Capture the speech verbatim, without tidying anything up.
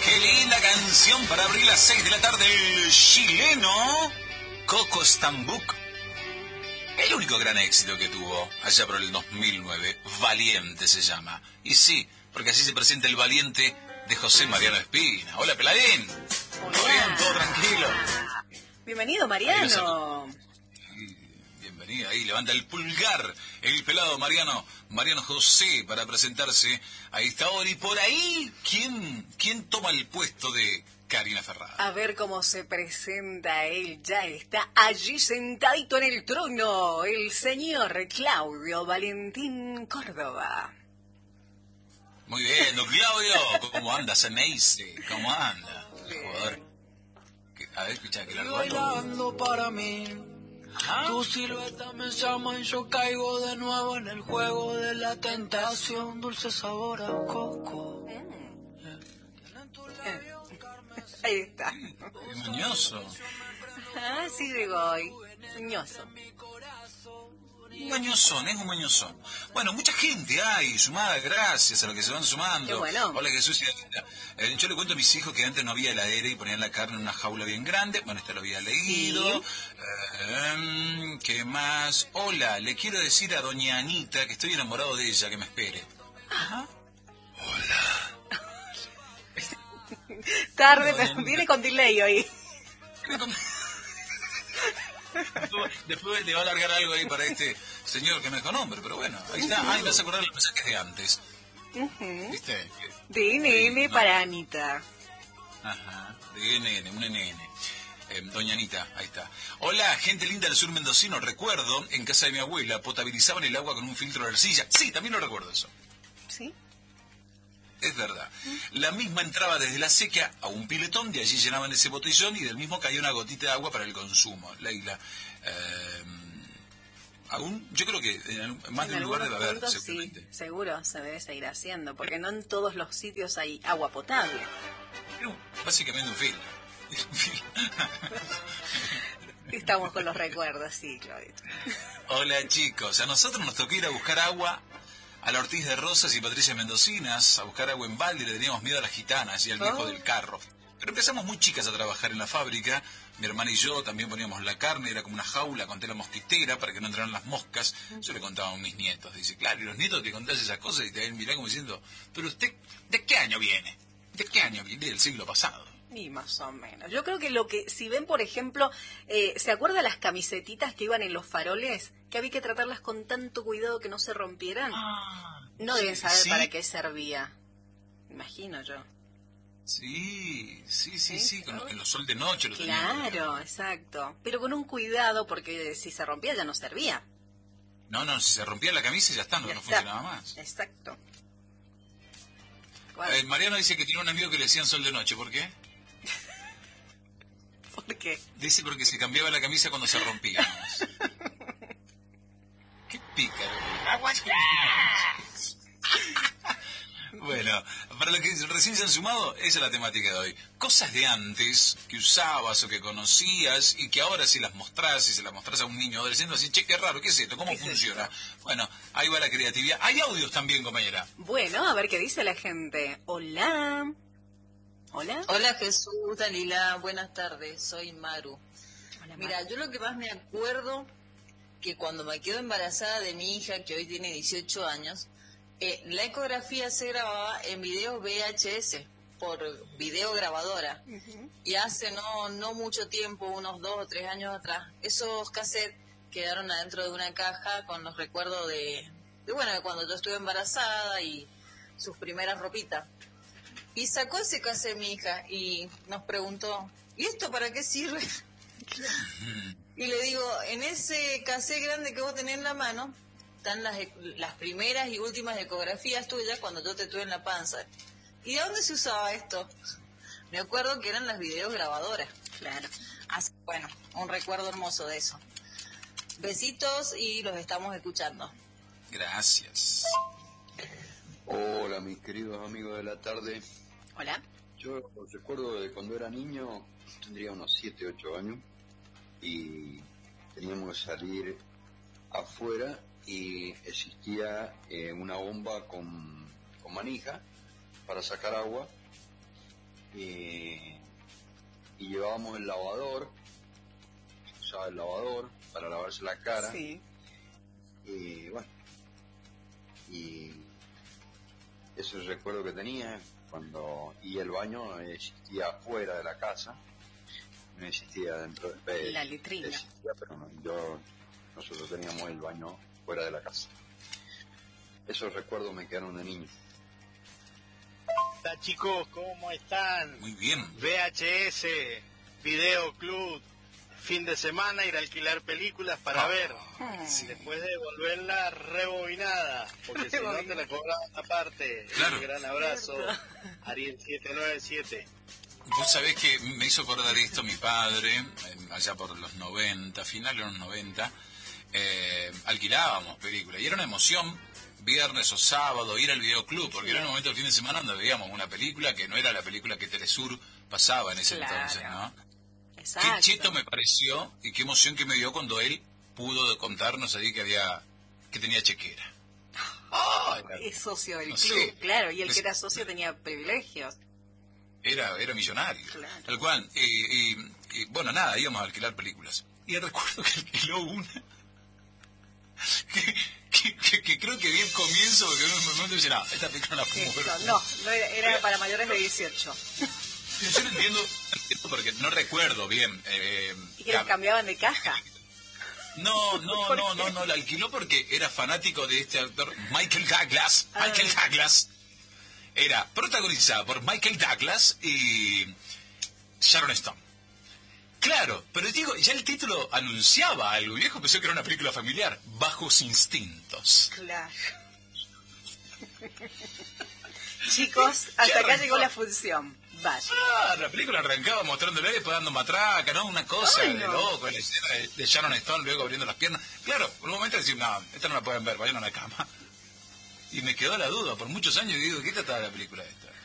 Qué linda canción para abrir las seis de la tarde. El chileno Coco Stambuk. El único gran éxito que tuvo allá por el dos mil nueve. Valiente se llama. Y sí, porque así se presenta el Valiente de José Mariano Espina. Hola, Peladín. Hola. ¿Todo bien? ¿Todo tranquilo? Bienvenido, Mariano. Bienvenido. Ahí levanta el pulgar el pelado Mariano, Mariano José, para presentarse a esta hora. Y por ahí, ¿quién, quién toma el puesto de Karina Ferrada? A ver cómo se presenta él. Ya está allí sentadito en el trono, el señor Claudio Valentín Córdoba. Muy bien, don Claudio. ¿Cómo anda, Ceneice? ¿Cómo anda? Joder. A ver, escucha que largo. Bailando para mí. Ajá. Tu silueta me llama y yo caigo de nuevo en el juego de la tentación. Dulce sabor a coco. Mm. Eh. Ahí está. Qué mañoso. Ah, sí, digo hoy. Mañoso. Un mañozón, es un mañozón. Bueno, mucha gente hay sumada, gracias a lo que se van sumando. Qué bueno. Hola, Jesús. Eh, yo le cuento a mis hijos que antes no había heladera y ponían la carne en una jaula bien grande. Bueno, esto lo había leído. Sí. Eh, ¿Qué más? Hola, le quiero decir a doña Anita que estoy enamorado de ella, que me espere. Ajá. Hola. Tarde, No, pero no, viene no. con delay hoy. Después, después le va a largar algo ahí para este señor que no es con nombre, pero bueno, ahí está. Ay, me hace acordar los mensajes de antes. Uh-huh. ¿Viste? De N N No. para Anita. Ajá, de N N, un N N. Eh, doña Anita, ahí está. Hola, gente linda del sur mendocino. Recuerdo, en casa de mi abuela, potabilizaban el agua con un filtro de arcilla. Sí, también lo recuerdo eso. ¿Sí? Es verdad. La misma entraba desde la sequía a un piletón, de allí llenaban ese botellón y del mismo caía una gotita de agua para el consumo. Leila, eh, aún, yo creo que en más de En un lugar debe algunos haber, puntos, seguramente. sí, seguro se debe seguir haciendo, porque no en todos los sitios hay agua potable. Pero, básicamente un filtro. Estamos con los recuerdos, sí, Claudito. Hola chicos, a nosotros nos tocó ir a buscar agua a la Ortiz de Rosas y Patricia Mendocinas, a buscar agua en balde y le teníamos miedo a las gitanas y al viejo Oh. del carro. Pero empezamos muy chicas a trabajar en la fábrica, mi hermana y yo también poníamos la carne, era como una jaula con tela mosquitera para que no entraran las moscas. Yo le contaba a mis nietos, dice, claro, y los nietos te contás esas cosas y te ven mirando como diciendo, pero usted, ¿de qué año viene? ¿De qué año viene? Del siglo pasado. Y más o menos. Yo creo que lo que, si ven, por ejemplo, eh, ¿se acuerdan las camisetitas que iban en los faroles? Que había que tratarlas con tanto cuidado que no se rompieran. Ah, No deben saber sí. para qué servía. Imagino yo. Sí, sí, sí, Sí, sí, con, en los sol de noche lo Claro, teníamos. exacto. Pero con un cuidado, porque si se rompía ya no servía. No, no, si se rompía la camisa ya está, no, Ya no está. funcionaba más. Exacto. Bueno, Eh, Mariano dice que tiene un amigo que le decían sol de noche, ¿por qué? ¿por qué? Dice porque se cambiaba la camisa cuando se rompía. nomás. Qué pícaro. Bueno, para los que recién se han sumado, esa es la temática de hoy. Cosas de antes que usabas o que conocías y que ahora si las mostrás, si se las mostrás a un niño adolescente, así, che, qué raro, ¿qué es esto? ¿Cómo ¿Qué es funciona? esto? Bueno, ahí va la creatividad. Hay audios también, compañera. Bueno, a ver qué dice la gente. Hola. Hola. Hola Jesús, Dalila, buenas tardes, soy Maru. Hola, Mira, Mar. yo lo que más me acuerdo, que cuando me quedo embarazada de mi hija, que hoy tiene dieciocho años, eh, la ecografía se grababa en videos V H S, por videograbadora. Ujú. Y hace no, no mucho tiempo, unos dos o tres años atrás, esos cassettes quedaron adentro de una caja con los recuerdos de, de bueno, de cuando yo estuve embarazada y sus primeras ropitas. Y sacó ese cassette mi hija y nos preguntó, ¿y esto para qué sirve? Y le digo, en ese cassette grande que vos tenés en la mano, están las, las primeras y últimas ecografías tuyas cuando yo te tuve en la panza. ¿Y de dónde se usaba esto? Me acuerdo que eran las videograbadoras. Claro. Así, bueno, un recuerdo hermoso de eso. Besitos y los estamos escuchando. Gracias. Hola, mis queridos amigos de la tarde. Hola. Yo recuerdo de cuando era niño, tendría unos siete, ocho años, y teníamos que salir afuera y existía eh, una bomba con, con manija para sacar agua, y, y llevábamos el lavador, usaba el lavador para lavarse la cara. Sí. Y bueno, y ese es el recuerdo que tenía cuando, y el baño existía afuera de la casa, no existía dentro de la letrina. Existía, pero no, yo, nosotros teníamos el baño fuera de la casa. Esos recuerdos me quedaron de niño. Hola chicos, ¿cómo están? Muy bien. V H S, Videoclub, fin de semana ir a alquilar películas para Oh, ver. sí. Después de volverla rebobinada, porque si no te la cobraban aparte. Claro. Un gran abrazo, Ariel siete nueve siete. Vos sabés que me hizo acordar esto mi padre, eh, allá por los noventa, finales de los noventa, eh, alquilábamos películas y era una emoción viernes o sábado ir al videoclub, porque era un momento del fin de semana donde veíamos una película que no era la película que Telesur pasaba en ese Claro. entonces, ¿no? Exacto. Qué cheto me pareció y qué emoción que me dio cuando él pudo contarnos ahí que había, que tenía chequera. Oh, era, Es socio del no club, sé. claro, y el Es- que era socio tenía privilegios. era, era millonario. Claro. Tal cual. Y, y- y, bueno, nada, íbamos a alquilar películas. Y recuerdo que alquiló una que, que, que- que creo que vi el comienzo, porque en un momento dice, no, esta película no la puedo ver. Esto, no, no era, era para mayores de dieciocho. Yo no entiendo, no entiendo porque no recuerdo bien. Eh, Y que les la- cambiaban de caja. No, no, ¿Por no, qué? no, no, la alquiló porque era fanático de este actor, Michael Douglas. Ah. Michael Douglas. Era protagonizada por Michael Douglas y Sharon Stone. Claro, pero digo, ya el título anunciaba algo. Mi viejo pensó que era una película familiar, Bajos Instintos. Claro. Chicos, hasta acá llegó la función. Vaya. Ah, la película arrancaba mostrándole y después dando matraca, ¿no? Una cosa Ay, de no. loco, la escena de, de Sharon Stone luego abriendo las piernas. Claro, por un momento decir, no, esta no la pueden ver, vayan a la cama. Y me quedó la duda, por muchos años, y digo, ¿qué trataba la película esta?